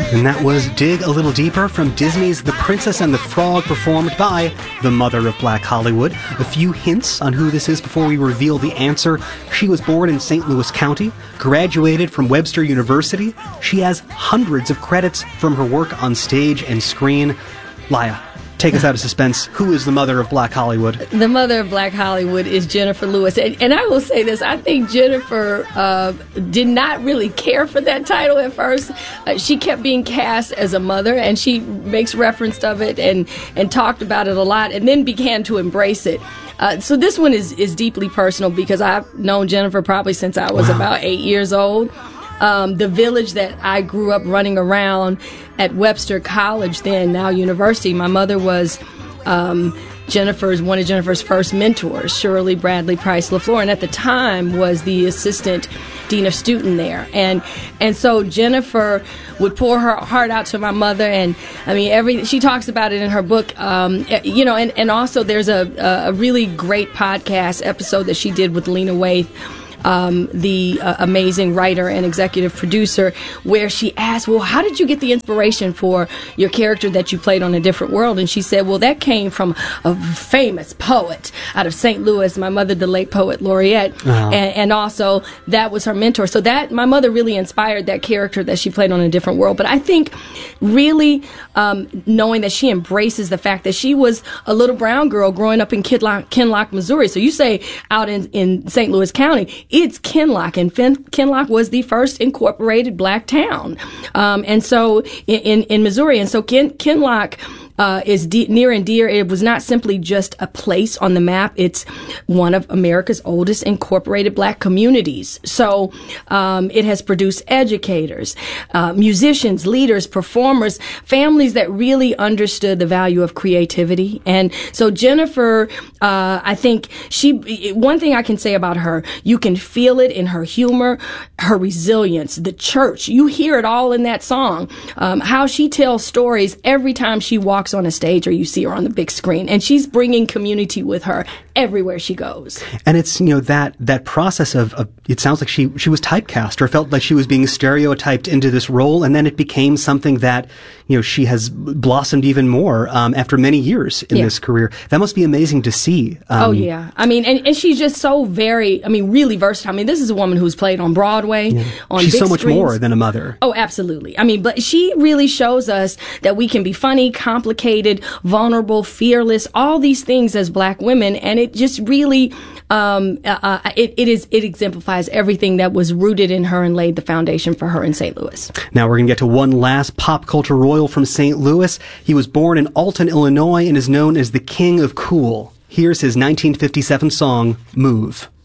And that was Dig a Little Deeper from Disney's The Princess and the Frog, performed by the mother of Black Hollywood. A few hints on who this is before we reveal the answer. She was born in St. Louis County, graduated from Webster University. She has hundreds of credits from her work on stage and screen. Laya, take us out of suspense. Who is the mother of Black Hollywood? The mother of Black Hollywood is Jennifer Lewis. And I will say this, I think Jennifer did not really care for that title at first. She kept being cast as a mother, and she makes reference of it and talked about it a lot, and then began to embrace it. So this one is deeply personal because I've known Jennifer probably since I was about 8 years old. The village that I grew up running around at Webster College, then now university, my mother was one of Jennifer's first mentors, Shirley Bradley Price LaFleur, and at the time was the assistant dean of student there. And so Jennifer would pour her heart out to my mother, and I mean she talks about it in her book, and also there's a really great podcast episode that she did with Lena Waithe, the amazing writer and executive producer, where she asked, well, how did you get the inspiration for your character that you played on A Different World? And she said, well, that came from a famous poet out of St. Louis, my mother, the late poet laureate, and also that was her mentor. So that my mother really inspired that character that she played on A Different World. But I think really knowing that she embraces the fact that she was a little brown girl growing up in Kinloch, Missouri. So you say out in St. Louis County, it's Kinloch, and Kinloch was the first incorporated black town, and so in Missouri, and so Kinloch is near and dear. It was not simply just a place on the map. It's one of America's oldest incorporated black communities. So it has produced educators, musicians, leaders, performers, families that really understood the value of creativity. And so Jennifer, I think one thing I can say about her, you can feel it in her humor, her resilience, the church. You hear it all in that song, how she tells stories every time she walks on a stage or you see her on the big screen, and she's bringing community with her everywhere she goes. And it's, that process of it sounds like she was typecast or felt like she was being stereotyped into this role, and then it became something that, she has blossomed even more after many years in this career. That must be amazing to see. Oh, yeah. I mean, and she's just so really versatile. I mean, this is a woman who's played on Broadway, on she's big so much screens. more than a mother. Oh, absolutely. I mean, but she really shows us that we can be funny, complicated, vulnerable, fearless, all these things as black women, and it just really it exemplifies everything that was rooted in her and laid the foundation for her in St. Louis. Now we're going to get to one last pop culture royal from St. Louis. He was born in Alton, Illinois, and is known as the King of Cool. Here's his 1957 song, Move.